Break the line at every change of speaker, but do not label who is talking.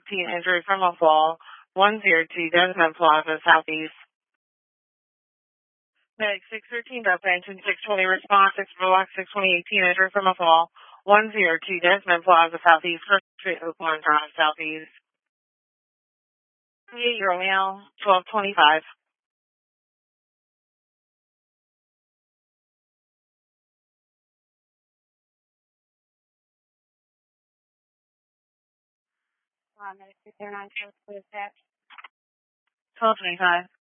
injury from a fall. 102 Desmond Plaza, Southeast. Medic 613, Delta Engine 620, response, 6 Block 62018, injury from a fall. 102 Desmond Plaza, Southeast, First Street, Oakland Drive, Southeast. 28-year-old male, 1225. Medic 609, 1225.